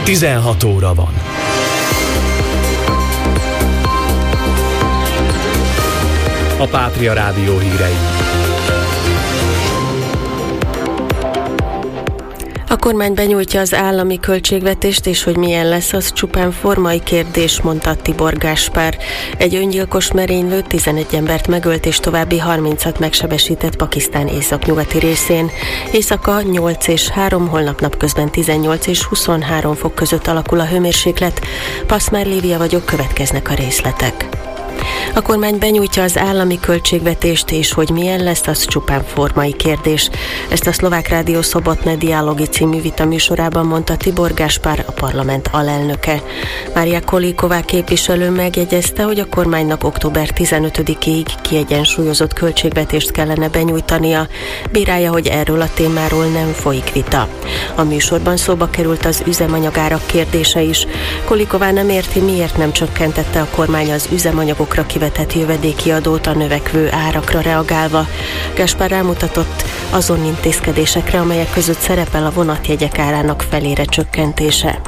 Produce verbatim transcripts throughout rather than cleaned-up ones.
tizenhat óra van. A Pátria Rádió hírei. A kormány benyújtja az állami költségvetést, és hogy milyen lesz, az csupán formai kérdés, mondta Tibor Gáspár. Egy öngyilkos merénylő tizenegy embert megölt és további harmincat megsebesített Pakisztán északnyugati részén. Éjszaka nyolc és három, holnap napközben tizennyolc és huszonhárom fok között alakul a hőmérséklet. Paszmár Lívia vagyok, következnek a részletek. A kormány benyújtja az állami költségvetést, és hogy milyen lesz, az csupán formai kérdés. Ezt a Szlovák Rádió Szobotne Dialogi című vita műsorában mondta Tibor Gáspár, a parlament alelnöke. Mária Kolíková képviselő megjegyezte, hogy a kormánynak október tizenötödikéig kiegyensúlyozott költségvetést kellene benyújtania. Bírálja, hogy erről a témáról nem folyik vita. A műsorban szóba került az üzemanyagárak kérdése is. Kolíková nem érti, miért nem csökkentette a kormány az üzemanyagokra kivetett jövedéki adót a növekvő árakra reagálva. Gáspár rámutatott azon intézkedésekre, amelyek között szerepel a vonatjegyek árának felére csökkentése.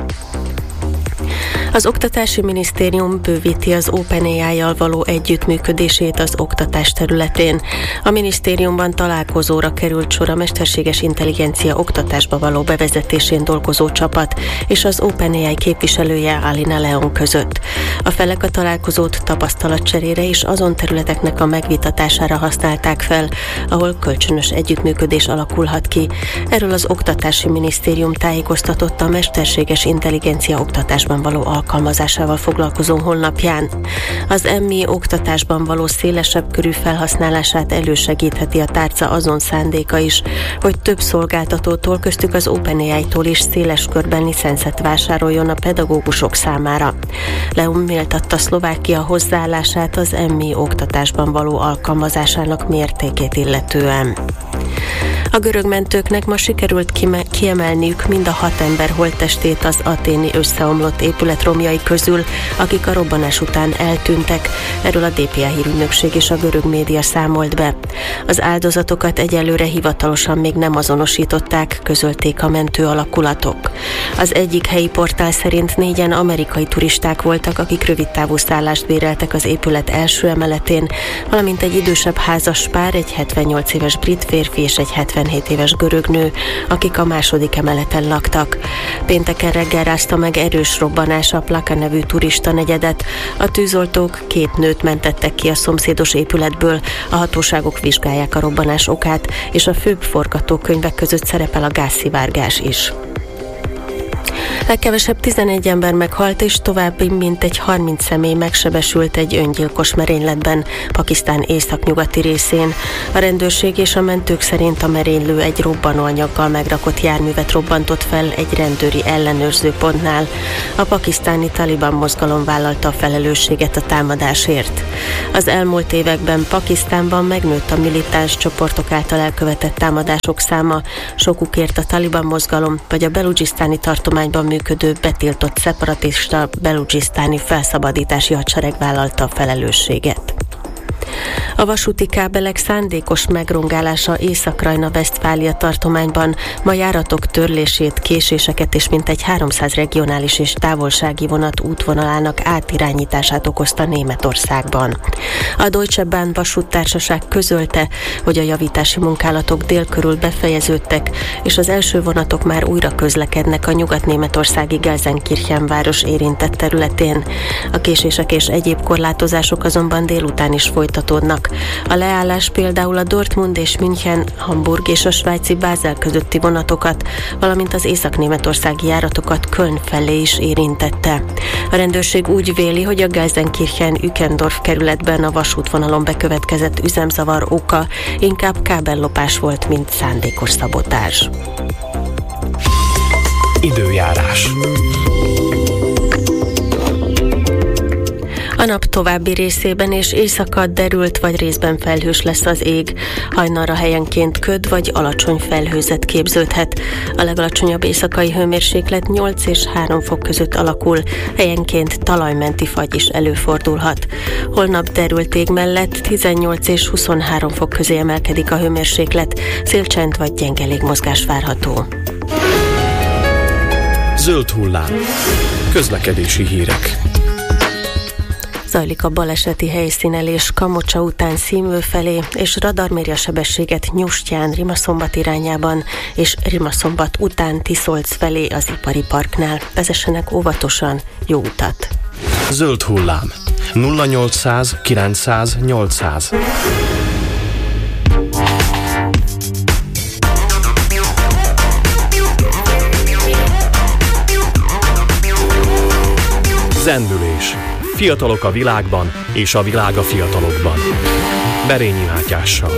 Az Oktatási Minisztérium bővíti az OpenAI-jal való együttműködését az oktatás területén. A minisztériumban találkozóra került sor a mesterséges intelligencia oktatásba való bevezetésén dolgozó csapat és az OpenAI képviselője Alina Leon között. A felek a találkozót tapasztalatcserére és azon területeknek a megvitatására használták fel, ahol kölcsönös együttműködés alakulhat ki. Erről az Oktatási Minisztérium tájékoztatott a mesterséges intelligencia oktatásban való alkalmazásával foglalkozó honlapján. Az em i oktatásban való szélesebb körű felhasználását elősegítheti a tárca azon szándéka is, hogy több szolgáltatótól, köztük az OpenAI-tól is széles körben licencet vásároljon a pedagógusok számára. Leon méltatta Szlovákia hozzáállását az em i oktatásban való alkalmazásának mértékét illetően. A görög mentőknek ma sikerült kime- kiemelniük mind a hat ember holttestét az athéni összeomlott épület romjai közül, akik a robbanás után eltűntek. Erről a dé pé á hírügynökség és a görög média számolt be. Az áldozatokat egyelőre hivatalosan még nem azonosították, közölték a mentő alakulatok. Az egyik helyi portál szerint négyen amerikai turisták voltak, akik rövidtávú szállást béreltek az épület első emeletén, valamint egy idősebb házas pár, egy hetvennyolc éves brit férfi és egy hetvenhét éves görög nő, akik a második emeleten laktak. Pénteken reggel rázta meg erős robbanás a Plaka nevű turista negyedet. A tűzoltók két nőt mentettek ki a szomszédos épületből, a hatóságok vizsgálják a robbanás okát, és a főbb forgatókönyvek között szerepel a gázszivárgás is. Legkevesebb tizenegy ember meghalt, és további mintegy harminc személy megsebesült egy öngyilkos merényletben Pakisztán északnyugati részén. A rendőrség és a mentők szerint a merénylő egy robbanóanyaggal megrakott járművet robbantott fel egy rendőri ellenőrzőpontnál. A pakisztáni Taliban mozgalom vállalta a felelősséget a támadásért. Az elmúlt években Pakisztánban megnőtt a militáns csoportok által elkövetett támadások száma, sokukért a Taliban mozgalom vagy a beludzsisztáni tartományban működő betiltott szeparatista beludzsisztáni felszabadítási hadsereg vállalta a felelősséget. A vasúti kábelek szándékos megrongálása Észak-Rajna-Vesztfália tartományban ma járatok törlését, késéseket és mintegy háromszáz regionális és távolsági vonat útvonalának átirányítását okozta Németországban. A Deutsche Bahn vasúttársaság közölte, hogy a javítási munkálatok dél körül befejeződtek, és az első vonatok már újra közlekednek a nyugat-németországi Gelsenkirchen város érintett területén. A késések és egyéb korlátozások azonban délután is folytatódnak. A leállás például a Dortmund és München, Hamburg és a svájci Basel közötti vonatokat, valamint az észak-németországi járatokat Köln felé is érintette. A rendőrség úgy véli, hogy a Gelsenkirchen-Ückendorf kerületben a vasútvonalon bekövetkezett üzemzavar oka inkább kábellopás volt, mint szándékos szabotázs. Időjárás. A nap további részében és éjszaka derült vagy részben felhős lesz az ég. Hajnalra helyenként köd vagy alacsony felhőzet képződhet. A legalacsonyabb éjszakai hőmérséklet nyolc és három fok között alakul, helyenként talajmenti fagy is előfordulhat. Holnap derült ég mellett tizennyolc és huszonhárom fok közé emelkedik a hőmérséklet, szélcsend vagy gyenge légmozgás várható. Zöld hullám. Közlekedési hírek. Zajlik a baleseti helyszínelés Kamocsa után Színvő felé, és radar méri a sebességet Nyustján Rimaszombat irányában, és Rimaszombat után Tiszolc felé az ipari parknál. Vezessenek óvatosan, jó utat! Zöld hullám. nulla nyolcszáz kilencszáz nyolcszáz. Zendülés. Fiatalok a világban, és a világ a fiatalokban. Berényi Mátyással.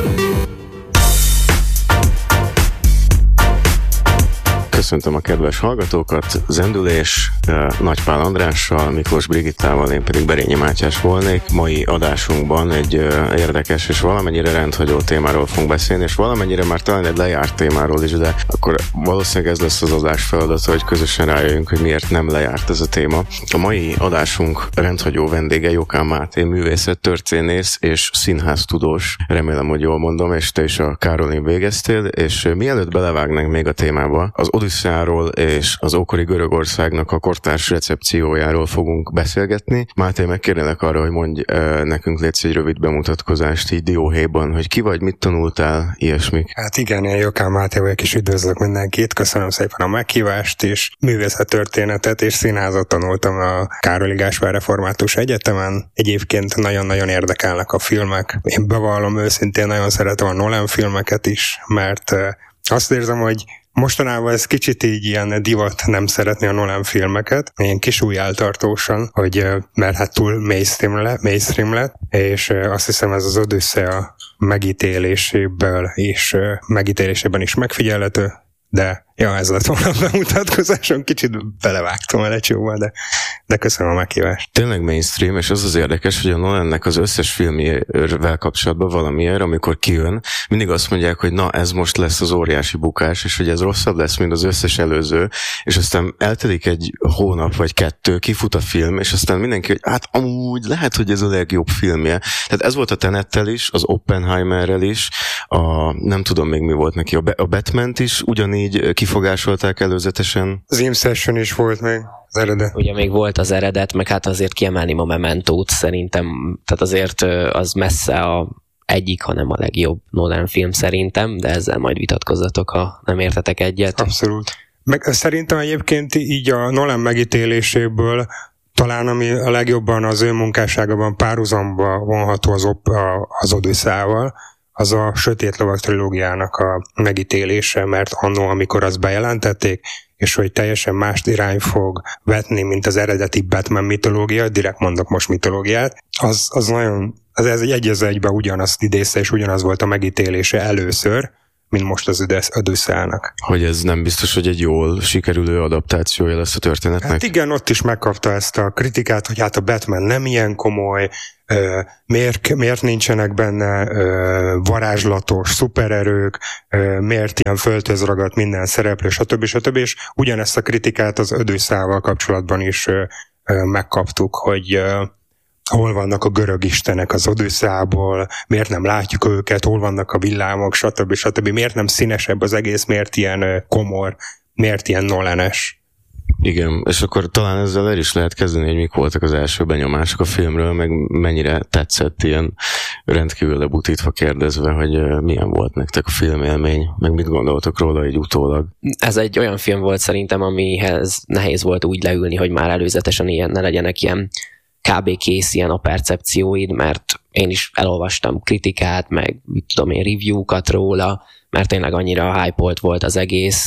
Köszöntöm a kedves hallgatókat, Zendülés Nagy Pál Andrással, Miklós Brigittával, én pedig Berényi Mátyás volnék. Mai adásunkban egy érdekes és valamennyire rendhagyó témáról fogunk beszélni, és valamennyire már talán egy lejárt témáról is, de akkor valószínűleg ez lesz az adás feladata, hogy közösen rájöjjünk, hogy miért nem lejárt ez a téma. A mai adásunk rendhagyó vendége Jokán Máté, művészettörténész és színháztudós. Remélem, hogy jól mondom, és te is a Károlin végeztél, és mielőtt belevágnánk még a témába, az Odüsszeáról és az ókori Görögországnak a kortárs recepciójáról fogunk beszélgetni. Máté, megkérlek arra, hogy mondj e, nekünk létsz egy rövid bemutatkozást így dióhéjban, hogy ki vagy, mit tanultál, ilyesmik. Hát igen, én Jokán Máté vagyok, és üdvözlök mindenkit, köszönöm szépen a meghívást, és művészettörténetet és színházat tanultam a Károly Gáspár Református Egyetemen. Egyébként nagyon-nagyon érdekelnek a filmek. Én bevallom őszintén, nagyon szeretem a Nolan filmeket is, mert azt érzem, hogy mostanában ez kicsit így ilyen divat nem szeretni a Nolan filmeket, ilyen kisújjáltartósan, hogy mert hát túl mainstream lett, mainstream lett, és azt hiszem ez az Odüsszea megítéléséből és megítélésében is megfigyelhető, de ja, ez lett volna a bemutatkozáson, kicsit belevágtam a lecsóval, de, de köszönöm a meghívást. Tényleg mainstream, és az az érdekes, hogy a Nolannek az összes filmjével kapcsolatban valamiért, amikor kijön, mindig azt mondják, hogy na, ez most lesz az óriási bukás, és hogy ez rosszabb lesz, mint az összes előző, és aztán eltelik egy hónap vagy kettő, kifut a film, és aztán mindenki, hogy hát amúgy lehet, hogy ez a legjobb filmje. Tehát ez volt a Tenettel is, az Oppenheimerrel is, a, nem tudom még mi volt neki, a, Be- a Batman-t is ugyanígy kifogásolták előzetesen. Az Inception is volt még, az eredet. Ugye még volt az eredet, meg hát azért kiemelném a Mementót szerintem, tehát azért az messze a egyik, hanem a legjobb Nolan film szerintem, de ezzel majd vitatkozzatok, ha nem értetek egyet. Abszolút. Meg szerintem egyébként így a Nolan megítéléséből talán ami a legjobban az ő munkásságában párhuzamba vonható az, op- az Odüsszeával, az a Sötét Lovag trilógiának a megítélése, mert annó, amikor azt bejelentették, és hogy teljesen más irány fog vetni, mint az eredeti Batman mitológia, direkt mondok most mitológiát, az, az nagyon, az ez egy az egybe ugyanazt idézte, és ugyanaz volt a megítélése először, mint most az Odüsszeának. Hogy ez nem biztos, hogy egy jól sikerülő adaptációja lesz a történetnek? Hát igen, ott is megkapta ezt a kritikát, hogy hát a Batman nem ilyen komoly, Uh, miért, miért nincsenek benne uh, varázslatos szupererők, uh, miért ilyen földhöz ragadt minden szereplő, stb. stb. És ugyanezt a kritikát az Odüsszeával kapcsolatban is uh, uh, megkaptuk, hogy uh, hol vannak a görög istenek az Odüsszeából, miért nem látjuk őket, hol vannak a villámok, stb. stb. Miért nem színesebb az egész, miért ilyen uh, komor, miért ilyen Nolanes. Igen, és akkor talán ezzel el is lehet kezdeni, hogy mik voltak az első benyomások a filmről, meg mennyire tetszett ilyen rendkívül lebutítva kérdezve, hogy milyen volt nektek a filmélmény, meg mit gondoltok róla így utólag. Ez egy olyan film volt szerintem, amihez nehéz volt úgy leülni, hogy már előzetesen ilyen, ne legyenek ilyen kb. Kész ilyen a percepcióid, mert én is elolvastam kritikát, meg mit tudom én, review-kat róla, mert tényleg annyira hype-olt volt az egész,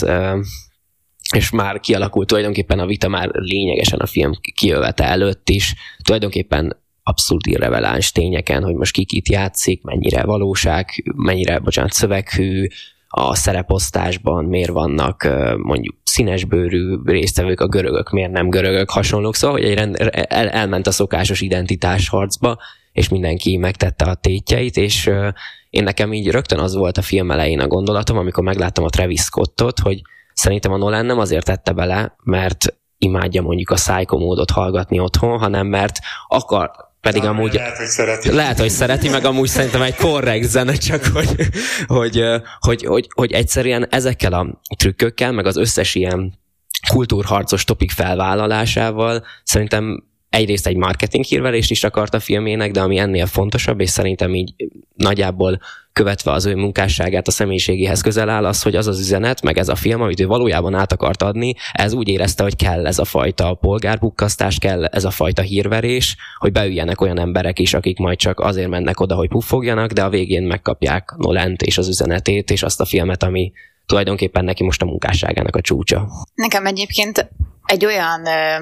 és már kialakult tulajdonképpen a vita már lényegesen a film kiövete előtt is, tulajdonképpen abszolút irreveláns tényeken, hogy most ki kit játszik, mennyire valóság, mennyire, bocsánat, szöveghű, a szereposztásban miért vannak mondjuk színesbőrű résztvevők, a görögök miért nem görögök, hasonlók, szóval hogy egy rend, el, elment a szokásos identitásharcba, és mindenki megtette a tétjeit, és én nekem így rögtön az volt a film elején a gondolatom, amikor megláttam a Travis Scottot, hogy szerintem a Nolan nem azért tette bele, mert imádja mondjuk a Psycho módot hallgatni otthon, hanem mert akar, pedig ja, amúgy... Lehet, hogy szereti. Lehet, hogy szereti, meg amúgy szerintem egy korrekt zene, csak hogy, hogy, hogy, hogy, hogy egyszerűen ezekkel a trükkökkel, meg az összes ilyen kultúrharcos topik felvállalásával szerintem egyrészt egy marketing hírverést is akart a filmének, de ami ennél fontosabb, és szerintem így nagyjából követve az ő munkásságát a személyiségéhez közel áll, az, hogy az az üzenet, meg ez a film, amit ő valójában át akart adni, ez úgy érezte, hogy kell ez a fajta polgárpukkasztás, kell ez a fajta hírverés, hogy beüljenek olyan emberek is, akik majd csak azért mennek oda, hogy puffogjanak, de a végén megkapják Nolent és az üzenetét, és azt a filmet, ami tulajdonképpen neki most a munkásságának a csúcsa. Nekem egyébként egy olyan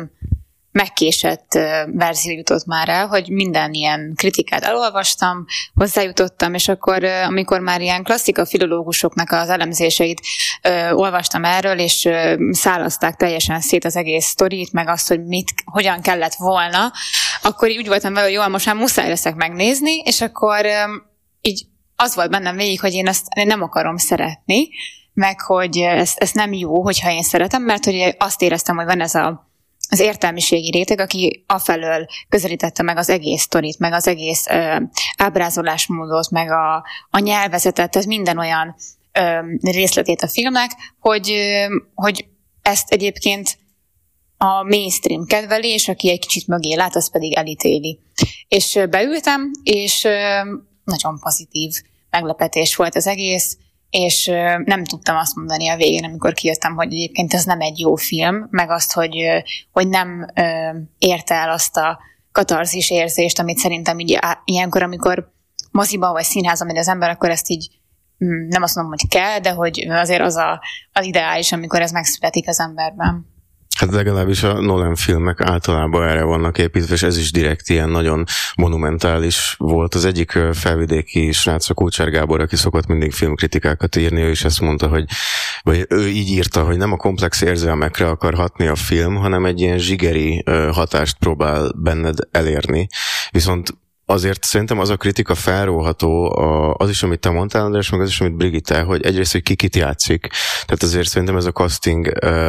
megkésett verzió jutott már el, hogy minden ilyen kritikát elolvastam, hozzájutottam, és akkor, amikor már ilyen klasszika filológusoknak az elemzéseit ö, olvastam erről, és ö, szálaszták teljesen szét az egész sztorit, meg azt, hogy mit, hogyan kellett volna, akkor úgy voltam vele, hogy jól, most már muszáj leszek megnézni, és akkor ö, így az volt bennem végig, hogy én ezt nem akarom szeretni, meg hogy ez, ez nem jó, hogyha én szeretem, mert hogy azt éreztem, hogy van ez a az értelmiségi réteg, aki afelől közelítette meg az egész sztorit, meg az egész ö, ábrázolásmódot, meg a, a nyelvezetet, tehát minden olyan ö, részletét a filmnek, hogy, ö, hogy ezt egyébként a mainstream kedveli, és aki egy kicsit mögé lát, az pedig elítéli. És ö, beültem, és ö, nagyon pozitív meglepetés volt az egész, és nem tudtam azt mondani a végén, amikor kijöttem, hogy egyébként ez nem egy jó film, meg azt, hogy, hogy nem érte el azt a katarzis érzést, amit szerintem így ilyenkor, amikor moziban vagy színházban megy az ember, akkor ezt így nem azt mondom, hogy kell, de hogy azért az a, az ideális, amikor ez megszületik az emberben. Hát legalábbis a Nolan filmek általában erre vannak építve, és ez is direkt ilyen nagyon monumentális volt. Az egyik felvidéki srác, a Kulcsár Gábor, aki szokott mindig filmkritikákat írni, ő is ezt mondta, hogy vagy ő így írta, hogy nem a komplex érzelmekre akar hatni a film, hanem egy ilyen zsigeri hatást próbál benned elérni. Viszont azért szerintem az a kritika felróható, az is, amit te mondtál, András, meg az is, amit Brigitte, hogy egyrészt, hogy ki kit játszik. Tehát azért szerintem ez a casting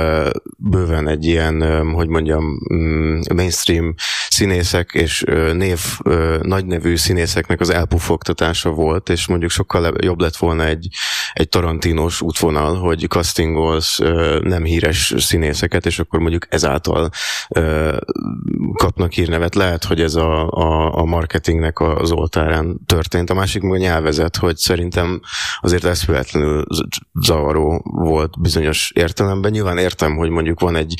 bőven egy ilyen, hogy mondjam, mainstream színészek és név, nagynevű színészeknek az elpufogtatása volt, és mondjuk sokkal jobb lett volna egy, egy Tarantinos útvonal, hogy castingolsz nem híres színészeket, és akkor mondjuk ezáltal kapnak hírnevet. Lehet, hogy ez a, a, a marketingnek az oltárán történt. A másik meg a nyelvezet, hogy szerintem azért eszméletlenül zavaró volt bizonyos értelemben. Nyilván értem, hogy mondjuk van egy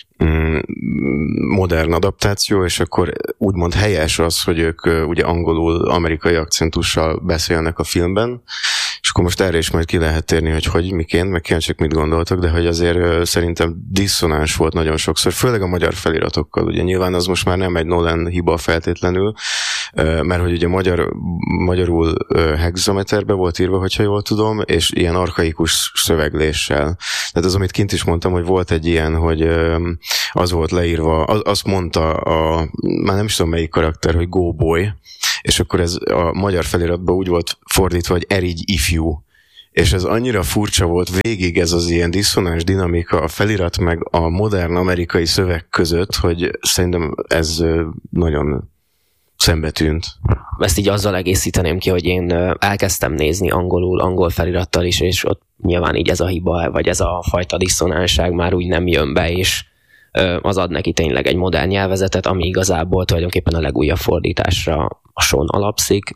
modern adaptáció, és akkor úgymond helyes az, hogy ők ugye angolul, amerikai akcentussal beszélnek a filmben, és akkor most erre is majd ki lehet térni, hogy hogy, miként, meg kíváncsiak mit gondoltok, de hogy azért szerintem diszonáns volt nagyon sokszor, főleg a magyar feliratokkal. Ugye nyilván az most már nem egy Nolan hiba feltétlenül, mert hogy ugye magyar, magyarul hexameterbe volt írva, hogyha jól tudom, és ilyen arkaikus szövegléssel. Tehát az, amit kint is mondtam, hogy volt egy ilyen, hogy az volt leírva, az, azt mondta a, már nem is tudom melyik karakter, hogy go boy, és akkor ez a magyar feliratban úgy volt fordítva, hogy erigy ifjú. És ez annyira furcsa volt végig ez az ilyen diszonáns dinamika a felirat meg a modern amerikai szöveg között, hogy szerintem ez nagyon szembetűnt. Ezt így azzal egészíteném ki, hogy én elkezdtem nézni angolul, angol felirattal is, és ott nyilván így ez a hiba, vagy ez a fajta diszonánság már úgy nem jön be, és az ad neki tényleg egy modern nyelvezetet, ami igazából tulajdonképpen a legújabb fordításra a son alapszik,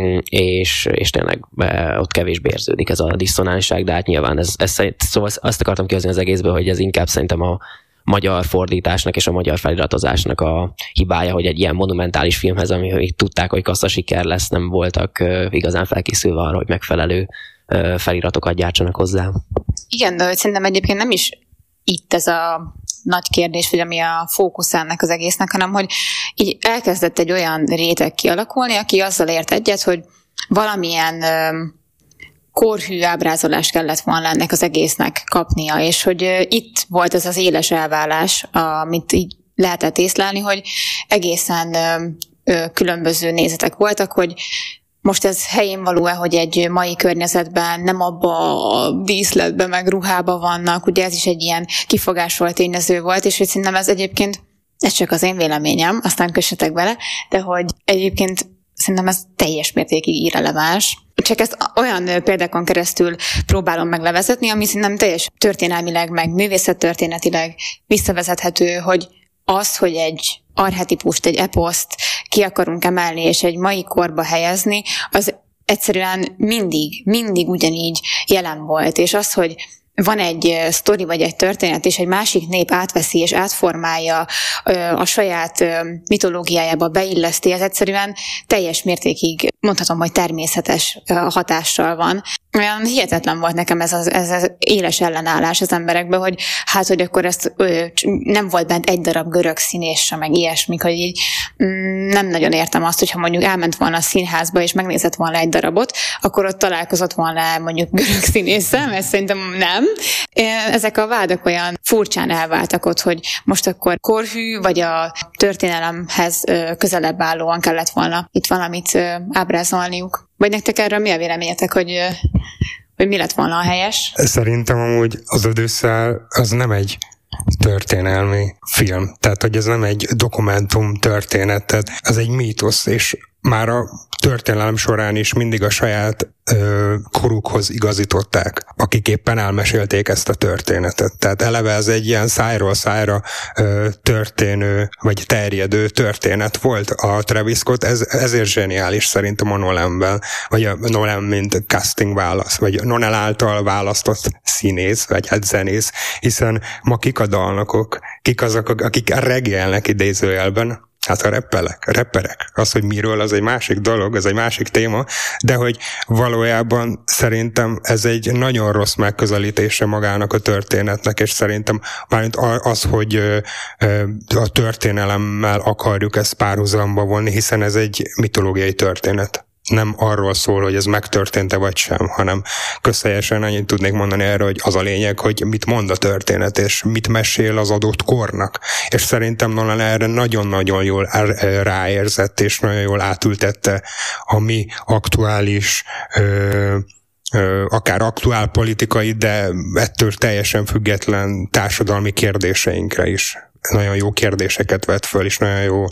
és, és tényleg ott kevésbé érződik ez a diszonánság, de hát nyilván ez, ez, szóval azt akartam kihozni az egészből, hogy ez inkább szerintem a magyar fordításnak és a magyar feliratozásnak a hibája, hogy egy ilyen monumentális filmhez, ami tudták, hogy kasszasiker lesz, nem voltak igazán felkészülve arra, hogy megfelelő feliratokat gyártsanak hozzá. Igen, de szerintem egyébként nem is itt ez a nagy kérdés, vagy ami a fókusz ennek az egésznek, hanem hogy így elkezdett egy olyan réteg kialakulni, aki azzal ért egyet, hogy valamilyen ö, korhű ábrázolást kellett volna ennek az egésznek kapnia, és hogy ö, itt volt ez az éles elválás, amit így lehetett észlelni, hogy egészen ö, ö, különböző nézetek voltak, hogy most ez helyén való-e, hogy egy mai környezetben nem abba a díszletben meg ruhába vannak, ugye ez is egy ilyen kifogásolt tényező volt, és hogy szerintem ez egyébként, ez csak az én véleményem, aztán kössetek bele, de hogy egyébként szerintem ez teljes mértékig irreleváns. Csak ezt olyan példákon keresztül próbálom meglevezetni, ami szerintem teljes történelmileg, meg művészettörténetileg visszavezethető, hogy az, hogy egy archetipust, egy eposzt ki akarunk emelni, és egy mai korba helyezni, az egyszerűen mindig, mindig ugyanígy jelen volt. És az, hogy van egy sztori vagy egy történet, és egy másik nép átveszi és átformálja a saját mitológiájába, beilleszti, ez egyszerűen teljes mértékig, mondhatom, hogy természetes hatással van. Olyan hihetetlen volt nekem ez az, ez az éles ellenállás az emberekben, hogy hát, hogy akkor ezt ö, nem volt bent egy darab görög színész sem, meg ilyesmik, hogy így mm, nem nagyon értem azt, hogyha mondjuk elment volna a színházba, és megnézett volna egy darabot, akkor ott találkozott volna mondjuk görög színésszel, mert szerintem nem. Ezek a vádak olyan furcsán elváltak ott, hogy most akkor korhű, vagy a történelemhez közelebb állóan kellett volna itt valamit ábrázolniuk. Vagy nektek erről mi a véleményetek, hogy, hogy mi lett volna a helyes? Szerintem amúgy az Odüsszea az nem egy történelmi film, tehát hogy ez nem egy dokumentum történet, tehát ez egy mítosz, és már a történelem során is mindig a saját ö, korukhoz igazították, akik éppen elmesélték ezt a történetet. Tehát eleve ez egy ilyen szájról szájra ö, történő, vagy terjedő történet volt a Travis Scott, ez, ezért zseniális szerintem a Nolanben, vagy a Nolan mint casting válasz, vagy Nolan által választott színész, vagy hát zenész, hiszen ma kik a dalnokok, kik azok, akik reggelnek idézőjelben, hát a rappelek, a rapperek. Az, hogy miről, az egy másik dolog, ez egy másik téma, de hogy valójában szerintem ez egy nagyon rossz megközelítése magának a történetnek, és szerintem mármint az, hogy a történelemmel akarjuk ezt párhuzamba vonni, hiszen ez egy mitológiai történet. Nem arról szól, hogy ez megtörtént-e vagy sem, hanem közhelyesen annyit tudnék mondani erre, hogy az a lényeg, hogy mit mond a történet, és mit mesél az adott kornak. És szerintem Nolan erre nagyon-nagyon jól ráérzett, és nagyon jól átültette a mi aktuális, ö, ö, akár aktuál politikai, de ettől teljesen független társadalmi kérdéseinkre is. Nagyon jó kérdéseket vett föl, és nagyon jó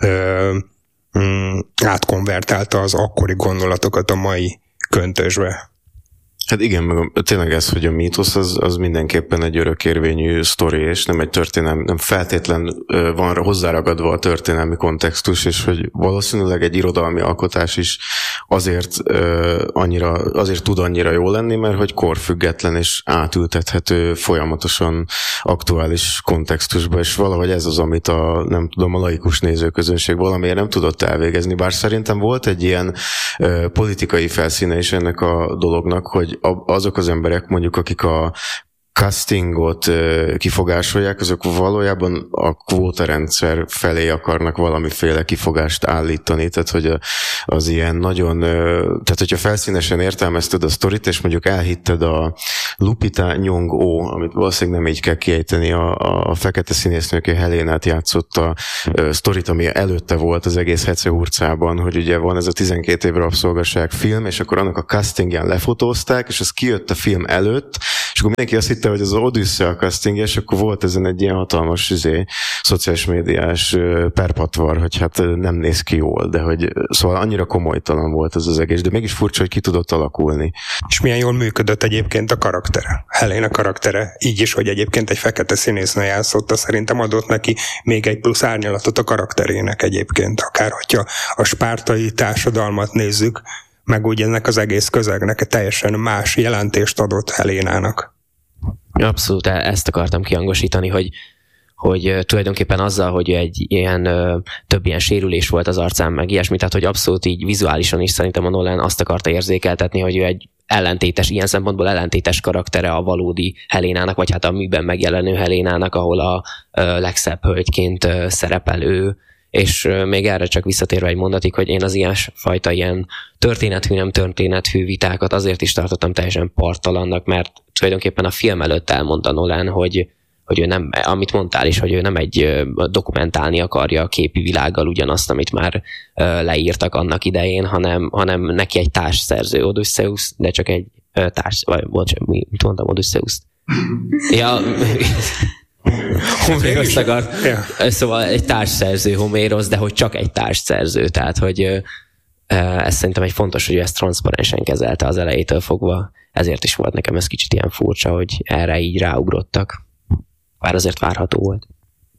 ö, Mm, átkonvertálta az akkori gondolatokat a mai köntösbe. Hát igen, meg tényleg ez, hogy a mítosz az, az mindenképpen egy örökérvényű sztori, és nem egy történelmi, nem feltétlen van hozzáragadva a történelmi kontextus, és hogy valószínűleg egy irodalmi alkotás is azért uh, annyira, azért tud annyira jó lenni, mert hogy korfüggetlen és átültethető folyamatosan aktuális kontextusba, és valahogy ez az, amit a, nem tudom, a laikus nézőközönség valamiért nem tudott elvégezni, bár szerintem volt egy ilyen uh, politikai felszíne is ennek a dolognak, hogy azok az emberek, mondjuk, akik a castingot kifogásolják, azok valójában a kvótarendszer felé akarnak valamiféle kifogást állítani, tehát hogy az ilyen nagyon, tehát hogyha felszínesen értelmezted a sztorit, és mondjuk elhitted a Lupita Nyong'o, amit valószínűleg nem így kell kiejteni, a, a fekete színésznők, Helénát játszott a sztorit, ami előtte volt az egész Hece hurcában, hogy ugye van ez a tizenkét év rabszolgaság film, és akkor annak a castingján lefotózták, és az kijött a film előtt, és akkor mindenki azt hitte, hogy az Odüsszea casting, és akkor volt ezen egy ilyen hatalmas izé, szociális médiás perpatvar, hogy hát nem néz ki jól, de hogy szóval annyira komolytalan volt ez az egész, de mégis furcsa, hogy ki tudott alakulni. És milyen jól működött egyébként a karaktere. Helena karaktere, így is, hogy egyébként egy fekete színésznő játszotta, szerintem adott neki még egy plusz árnyalatot a karakterének egyébként, akár hogyha a spártai társadalmat nézzük, meg úgy ennek az egész közegnek teljesen más jelentést adott Helénának. Abszolút ezt akartam kihangosítani, hogy, hogy tulajdonképpen azzal, hogy egy ilyen több ilyen sérülés volt az arcán, meg ilyesmi, tehát hogy abszolút így vizuálisan is szerintem a Nolan azt akarta érzékeltetni, hogy ő egy ellentétes, ilyen szempontból ellentétes karaktere a valódi Helénának, vagy hát a műben megjelenő Helénának, ahol a legszebb hölgyként szerepel ő, és még erre csak visszatérve egy mondatig, hogy én az ilyen fajta ilyen történethű, nem történethű vitákat azért is tartottam teljesen parttalannak, mert tulajdonképpen a film előtt elmondta Nolan, hogy, hogy ő nem, amit mondtál is, hogy ő nem egy dokumentálni akarja a képi világgal ugyanazt, amit már leírtak annak idején, hanem, hanem neki egy társszerző Odysseus, de csak egy társ, vagy bocs, mit mondtam, Odysseus? Ja... Homérosz akar. Yeah. Szóval egy társszerző Homérosz, de hogy csak egy társszerző. Tehát, hogy Ez szerintem egy fontos, hogy ő ezt transzparensen kezelte az elejétől fogva, ezért is volt nekem ez kicsit ilyen furcsa, hogy erre így ráugrottak. Bár azért várható volt.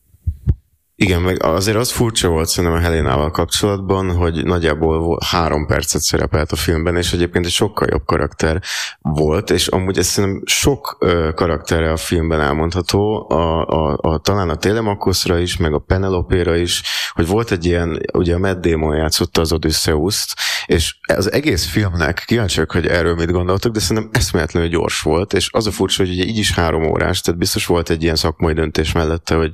Igen, meg azért az furcsa volt szerintem a Helénával kapcsolatban, hogy nagyjából három percet szerepelt a filmben, és egyébként egy sokkal jobb karakter volt, és amúgy ez szerintem sok ö, karakterre a filmben elmondható, a, a, a, talán a Telemakoszra is, meg a Penelopéra is, hogy volt egy ilyen, ugye a Matt Damon játszotta az Odysseuszt, és az egész filmnek, kíváncsiak, hogy erről mit gondoltak, de szerintem eszméletlenül gyors volt, és az a furcsa, hogy ugye így is három órás, tehát biztos volt egy ilyen szakmai döntés mellette, hogy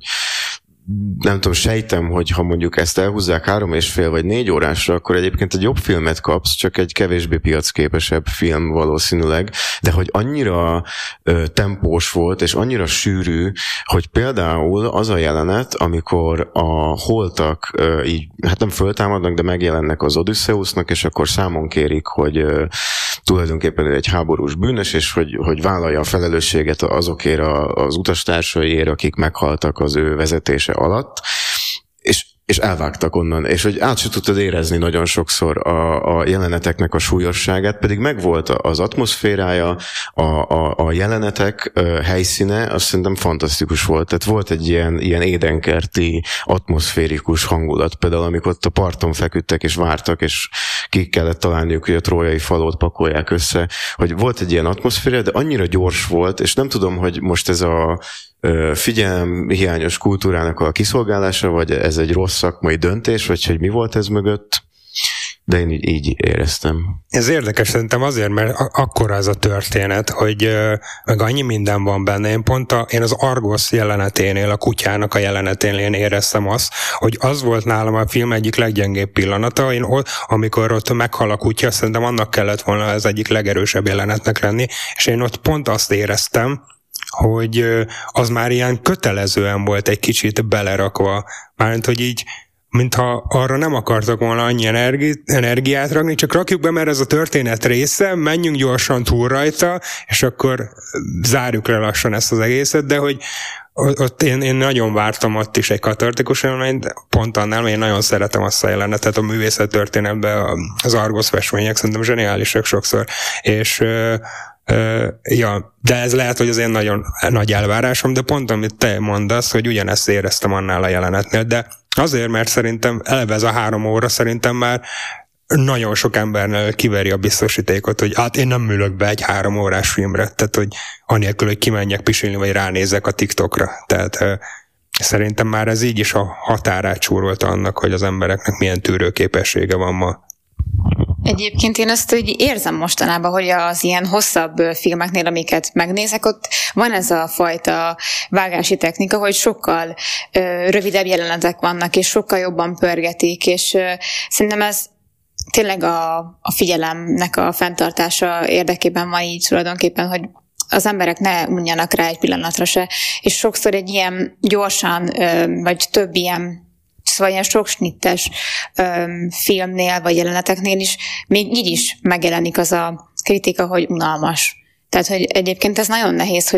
nem tudom, sejtem, hogy ha mondjuk ezt elhúzzák három és fél vagy négy órásra, akkor egyébként egy jobb filmet kapsz, csak egy kevésbé piacképesebb film valószínűleg, de hogy annyira ö, tempós volt, és annyira sűrű, hogy például az a jelenet, amikor a holtak ö, így, hát nem föltámadnak, de megjelennek az Odysseusnak, és akkor számon kérik, hogy ö, tulajdonképpen ő egy háborús bűnös, és hogy, hogy vállalja a felelősséget azokért az utastársaiért, akik meghaltak az ő vezetése alatt, és, és elvágtak onnan, és hogy át sem tudtad érezni nagyon sokszor a, a jeleneteknek a súlyosságát, pedig megvolt az atmoszférája, a, a, a jelenetek a helyszíne, azt szerintem fantasztikus volt. Tehát volt egy ilyen, ilyen édenkerti, atmoszférikus hangulat, például amikor ott a parton feküdtek és vártak, és ki kellett találniuk, hogy a trójai falót pakolják össze, hogy volt egy ilyen atmoszféra, de annyira gyors volt, és nem tudom, hogy most ez a figyelem hiányos kultúrának a kiszolgálása, vagy ez egy rossz szakmai döntés, vagy hogy mi volt ez mögött, de én így, így éreztem. Ez érdekes szerintem azért, mert akkora ez a történet, hogy meg annyi minden van benne. Én pont a, én az Argos jeleneténél, a kutyának a jeleneténél éreztem azt, hogy az volt nálam a film egyik leggyengébb pillanata. Én, amikor ott meghal a kutya, szerintem annak kellett volna az egyik legerősebb jelenetnek lenni, és én ott pont azt éreztem, hogy az már ilyen kötelezően volt egy kicsit belerakva, mármint, hogy így, mintha arra nem akartak volna annyi energi- energiát rakni, csak rakjuk be, mert ez a történet része, menjünk gyorsan túl rajta, és akkor zárjuk le lassan ezt az egészet, de hogy ott én, én nagyon vártam ott is egy katartikus élményt, pont annál, mert én nagyon szeretem azt a jelenetet a művészettörténetben, az Argos festmények szerintem zseniálisak sokszor, és Uh, ja, de ez lehet, hogy az én nagyon nagy elvárásom, de pont amit te mondasz, hogy ugyanezt éreztem annál a jelenetnél, de azért, mert szerintem eleve ez a három óra szerintem már nagyon sok embernél kiveri a biztosítékot, hogy hát én nem ülök be egy három órás filmre, tehát hogy anélkül, hogy kimenjek pisilni, vagy ránézek a TikTokra, tehát uh, szerintem már ez így is a határát csúrolta annak, hogy az embereknek milyen tűrőképessége van ma. Egyébként én azt úgy érzem mostanában, hogy az ilyen hosszabb filmeknél, amiket megnézek, ott van ez a fajta vágási technika, hogy sokkal ö, rövidebb jelenetek vannak, és sokkal jobban pörgetik, és ö, szerintem ez tényleg a, a figyelemnek a fenntartása érdekében van így tulajdonképpen, hogy az emberek ne unjanak rá egy pillanatra se, és sokszor egy ilyen gyorsan, ö, vagy több ilyen szóval ilyen sok snittes öm, filmnél vagy jeleneteknél is még így is megjelenik az a kritika, hogy unalmas. Tehát, hogy egyébként ez nagyon nehéz, hogy